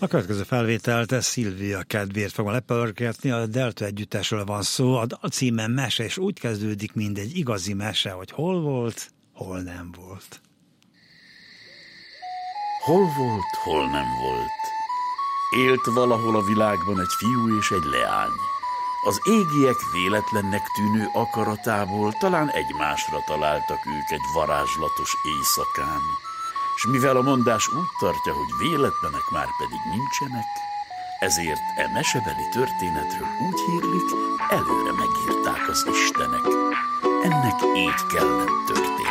A következő felvételt Szilvia kedvéért fogom lepörgetni, a Delta együttesről van szó, a dal címe Mese, és úgy kezdődik, mint egy igazi mese, hogy hol volt, hol nem volt. Hol volt, hol nem volt. Élt valahol a világban egy fiú és egy leány. Az égiek véletlennek tűnő akaratából talán egymásra találtak ők egy varázslatos éjszakán, s mivel a mondás úgy tartja, hogy véletlenek már pedig nincsenek, ezért e mesebeli történetről úgy hírlik, előre megírták az istenek. Ennek így kellett történnie.